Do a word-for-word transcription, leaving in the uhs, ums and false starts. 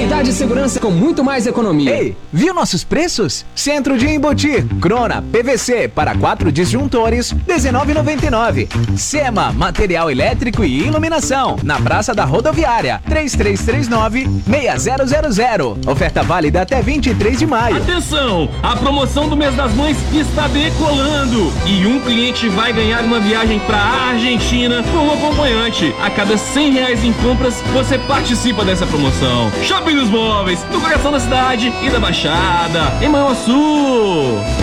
Qualidade e segurança com muito mais economia. Ei, viu nossos preços? Centro de embutir, Crona, P V C para quatro disjuntores, dezenove reais e noventa e nove centavos. Sema, material elétrico e iluminação, na Praça da Rodoviária, três três três nove, seis zero zero zero. Oferta válida até vinte e três de maio. Atenção, a promoção do mês das mães está decolando e um cliente vai ganhar uma viagem para a Argentina com um acompanhante. A cada cem reais em compras, você participa dessa promoção. Shopping dos Móveis, no coração da cidade e da Baixada, em Manhuaçu.